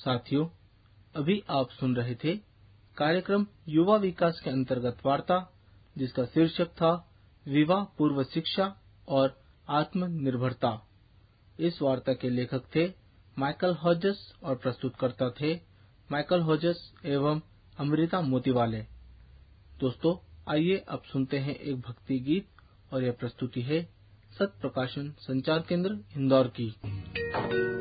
साथियों, अभी आप सुन रहे थे कार्यक्रम युवा विकास के अंतर्गत वार्ता, जिसका शीर्षक था विवाह पूर्व शिक्षा और आत्मनिर्भरता। इस वार्ता के लेखक थे माइकल हॉजस और प्रस्तुतकर्ता थे माइकल हॉजस एवं अमृता मोतीवाले। दोस्तों, आइए अब सुनते हैं एक भक्ति गीत, और यह प्रस्तुति है सत्य प्रकाशन संचार केंद्र इंदौर की।